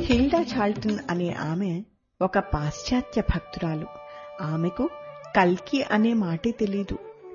Hilda చాల్టన్ అనే ఆమె ఒక పాశ్చాత్య భక్తురాలు. ఆమెకు కల్కి అనే మాటే తెలీదు.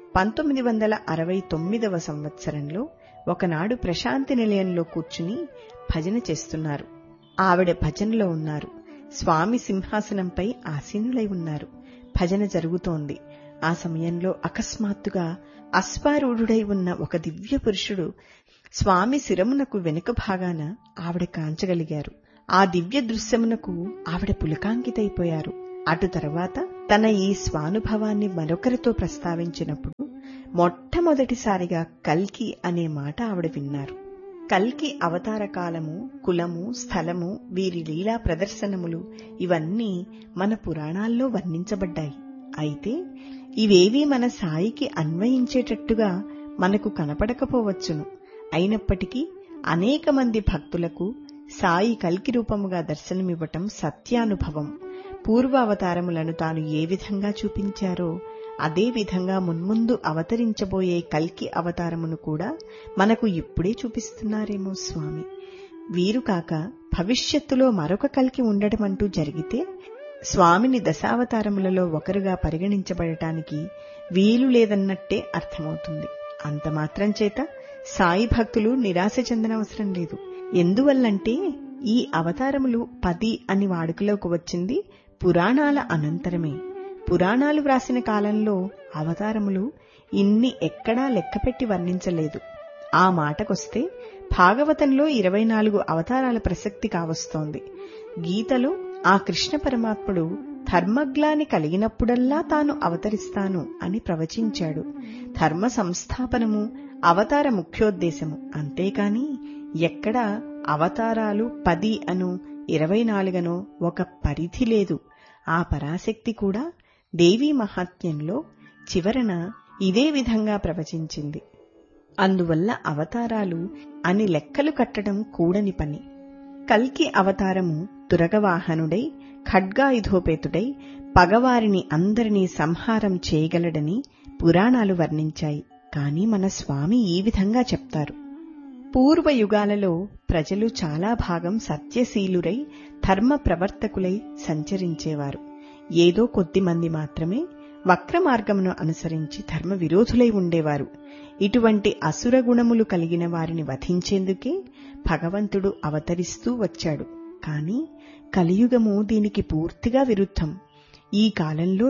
1969వ సంవత్సరంలో ఒకనాడు ప్రశాంతి నిలయంలో కూర్చుని భజన చేస్తున్నారు. ఆవిడ భజనలో ఉన్నారు. స్వామి సింహాసనంపై ఆసీనులై ఉన్నారు. భజన జరుగుతోంది. ఆ సమయంలో అకస్మాత్తుగా అశ్వారూఢుడై ఉన్న ఒక దివ్య పురుషుడు స్వామి శిరమునకు వెనుక భాగాన ఆవిడ కాంచగలిగారు. ఆ దివ్య దృశ్యమునకు ఆవిడ పులకాంకితైపోయారు. అటు తర్వాత తన ఈ స్వానుభవాన్ని మరొకరితో ప్రస్తావించినప్పుడు మొట్టమొదటిసారిగా కల్కి అనే మాట ఆవిడ విన్నారు. కల్కి అవతార కాలము, కులము, స్థలము, వీరి లీలా ప్రదర్శనములు ఇవన్నీ మన పురాణాల్లో వర్ణించబడ్డాయి. అయితే ఇవేవీ మన సాయికి అన్వయించేటట్టుగా మనకు కనపడకపోవచ్చును. అయినప్పటికీ అనేక మంది భక్తులకు సాయి కల్కి రూపముగా దర్శనమివ్వటం సత్యానుభవం. పూర్వ అవతారములను తాను ఏ విధంగా చూపించారో అదే విధంగా మున్ముందు అవతరించబోయే కల్కి అవతారమును కూడా మనకు ఇప్పుడే చూపిస్తున్నారేమో స్వామి. వీరు కాక భవిష్యత్తులో మరొక కల్కి ఉండటమంటూ జరిగితే స్వామిని దశావతారములలో ఒకరుగా పరిగణించబడటానికి వీలు లేదన్నట్టే అర్థమవుతుంది. అంత మాత్రం చేత సాయి భక్తులు నిరాశ చెందనవసరం లేదు. ఎందువల్లంటే ఈ అవతారములు 10 అని వాడుకలోకి వచ్చింది పురాణాల అనంతరమే. పురాణాలు వ్రాసిన కాలంలో అవతారములు ఇన్ని ఎక్కడా లెక్కపెట్టి వర్ణించలేదు. ఆ మాటకొస్తే భాగవతంలో 24 అవతారాల ప్రసక్తి కావస్తోంది. గీతలో ఆ కృష్ణ పరమాత్ముడు ధర్మగ్లాని కలిగినప్పుడల్లా తాను అవతరిస్తాను అని ప్రవచించాడు. ధర్మ సంస్థాపనము అవతార ముఖ్యోద్దేశము. అంతేకాని ఎక్కడా అవతారాలు 10 అను 24 ఒక పరిధి లేదు. ఆ పరాశక్తి కూడా దేవీ మహాత్మ్యంలో చివరన ఇదే విధంగా ప్రవచించింది. అందువల్ల అవతారాలు అని లెక్కలు కట్టడం కూడని పని. కల్కి అవతారము తురగవాహనుడై ఖడ్గాయుధోపేతుడై పగవారిని అందరినీ సంహారం చేయగలడని పురాణాలు వర్ణించాయి. కాని మన స్వామి ఈ విధంగా చెప్తారు. పూర్వయుగాలలో ప్రజలు చాలా భాగం సత్యశీలురై ధర్మ ప్రవర్తకులై సంచరించేవారు. ఏదో కొద్దిమంది మాత్రమే వక్ర మార్గమును అనుసరించి ధర్మ విరోధులై ఉండేవారు. ఇటువంటి అసుర గుణములు కలిగిన వారిని వధించేందుకే భగవంతుడు అవతరిస్తూ వచ్చాడు. కాని కలియుగము దీనికి పూర్తిగా విరుద్ధం. ఈ కాలంలో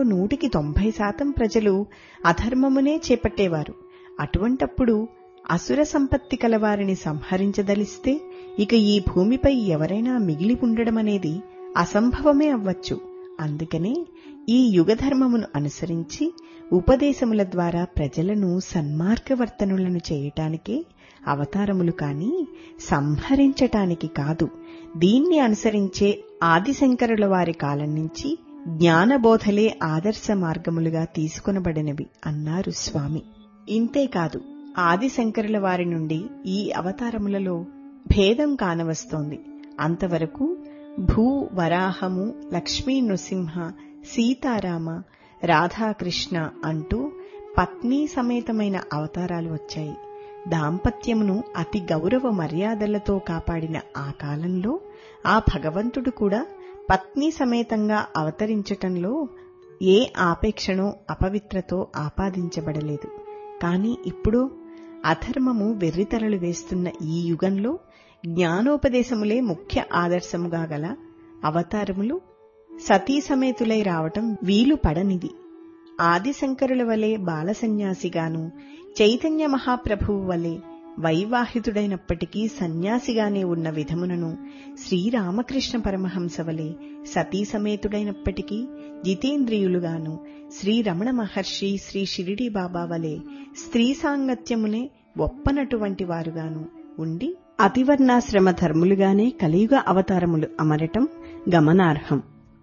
190% ప్రజలు అధర్మమునే చేపట్టేవారు. అటువంటప్పుడు అసుర సంపత్తి కలవారిని సంహరించదలిస్తే ఇక ఈ భూమిపై ఎవరైనా మిగిలి ఉండడమనేది అసంభవమే అవ్వచ్చు. అందుకనే ఈ యుగధర్మమును అనుసరించి ఉపదేశముల ద్వారా ప్రజలను సన్మార్గవర్తనులను చేయటానికే అవతారములు కాని సంహరించటానికి కాదు. దీన్ని అనుసరించే ఆదిశంకరుల వారి కాలం నుంచి జ్ఞానబోధలే ఆదర్శ మార్గములుగా తీసుకొనబడినవి అన్నారు స్వామి. ఇంతేకాదు, ఆదిశంకరుల వారి నుండి ఈ అవతారములలో భేదం కానవస్తోంది. అంతవరకు భూ వరాహము, లక్ష్మీ నృసింహ, సీతారామ, రాధాకృష్ణ అంటూ పత్నీ సమేతమైన అవతారాలు వచ్చాయి. దాంపత్యమును అతి గౌరవ మర్యాదలతో కాపాడిన ఆ కాలంలో ఆ భగవంతుడు కూడా పత్నీ సమేతంగా అవతరించటంలో ఏ ఆపేక్షనో అపవిత్రతో ఆపాదించబడలేదు. కాని ఇప్పుడు అధర్మము వెర్రితలలు వేస్తున్న ఈ యుగంలో జ్ఞానోపదేశములే ముఖ్య ఆదర్శముగా గల అవతారములు సతీ సమేతులై రావటం వీలు పడనిది. ఆదిశంకరుల వలె బాలసన్యాసిగాను, చైతన్య మహాప్రభువు వలె వైవాహితుడైనప్పటికీ సన్యాసిగానే ఉన్న విధమునను, శ్రీరామకృష్ణ పరమహంస వలె సతీ సమేతుడైనప్పటికీ జితేంద్రియులుగాను, శ్రీరమణ మహర్షి, శ్రీ షిరిడీ బాబా వలె స్త్రీ సాంగత్యమునే ఒప్పనటువంటి వారుగాను ఉండి అతివర్ణాశ్రమ ధర్ములుగానే కలియుగ అవతారములు అమరటం గమనార్హం.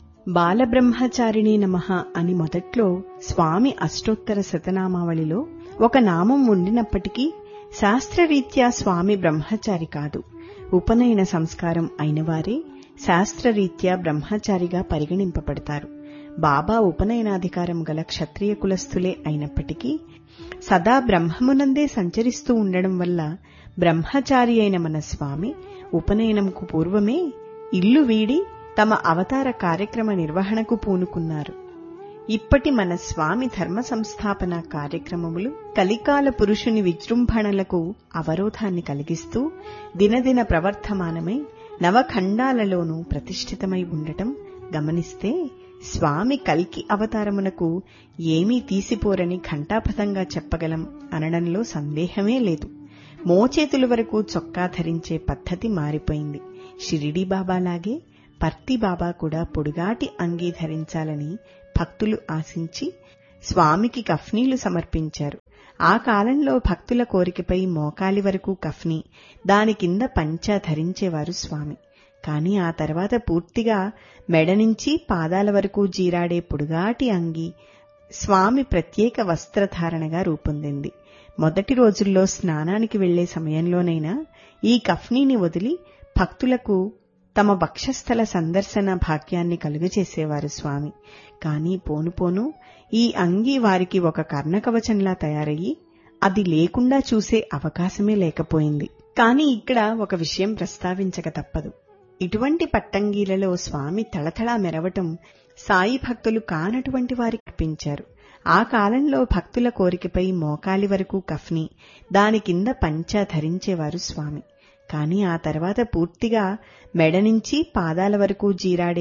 బాలబ్రహ్మచారిణీ నమః అని మొదట్లో స్వామి అష్టోత్తర శతనామావళిలో ఒక నామం ఉండినప్పటికీ శాస్త్రరీత్యా స్వామి బ్రహ్మచారి కాదు. ఉపనయన సంస్కారం అయినవారే శాస్త్రరీత్యా బ్రహ్మచారిగా పరిగణింపబడతారు. బాబా ఉపనయనాధికారం గల క్షత్రియ కులస్థులే అయినప్పటికీ సదా బ్రహ్మమునందే సంచరిస్తూ ఉండడం వల్ల బ్రహ్మచారి అయిన మన స్వామి ఉపనయనంకు పూర్వమే ఇల్లు వీడి తమ అవతార కార్యక్రమ నిర్వహణకు పూనుకున్నారు. ఇప్పటి మన స్వామి ధర్మ సంస్థాపన కార్యక్రమములు కలికాల పురుషుని విజృంభణలకు అవరోధాన్ని కలిగిస్తూ దినదిన ప్రవర్ధమానమై నవఖండాలలోనూ ప్రతిష్ఠితమై ఉండటం గమనిస్తే స్వామి కల్కి అవతారమునకు ఏమీ తీసిపోరని ఘంటాపథంగా చెప్పగలం అనడంలో సందేహమే లేదు. మోచేతుల వరకు చొక్కా ధరించే పద్ధతి మారిపోయింది. షిరిడీ బాబాలాగే పర్తి బాబా కూడా పొడుగాటి అంగీ ధరించాలని భక్తులు ఆశించి స్వామికి కఫ్నీలు సమర్పించారు. ఆ కాలంలో భక్తుల కోరికపై మోకాలి వరకు కఫ్నీ, దాని కింద పంచా ధరించేవారు స్వామి. కాని ఆ తర్వాత పూర్తిగా మెడ నుంచి పాదాల వరకు జీరాడే పొడుగాటి అంగీ స్వామి ప్రత్యేక వస్త్రధారణగా రూపొందింది. మొదటి రోజుల్లో స్నానానికి వెళ్లే సమయంలోనైనా ఈ కఫ్నీని వదిలి భక్తులకు తమ వక్షస్థల సందర్శన భాగ్యాన్ని కలుగచేసేవారు స్వామి. కాని పోను ఈ అంగీ వారికి ఒక కర్ణకవచంలా తయారయ్యి అది లేకుండా చూసే అవకాశమే లేకపోయింది. కాని ఇక్కడ ఒక విషయం ప్రస్తావించక తప్పదు. ఇటువంటి పట్టంగీలలో స్వామి తళతళా మెరవటం సాయి భక్తులు కానటువంటి వారికి కనిపించారు. ఆ కాలంలో భక్తుల కోరికపై మోకాలి వరకు కఫ్నీ, దాని కింద పంచా ధరించేవారు స్వామి. కాని ఆ తర్వాత పూర్తిగా మెడ నుంచి పాదాల వరకు జీరాడే